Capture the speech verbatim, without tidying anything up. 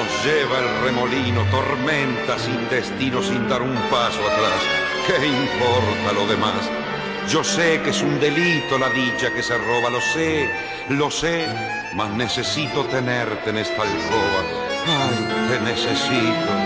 Nos lleva el remolino, tormenta sin destino, sin dar un paso atrás. ¿Qué importa lo demás? Yo sé que es un delito la dicha que se roba, lo sé, lo sé, mas necesito tenerte en esta alcoba. Ay, te necesito.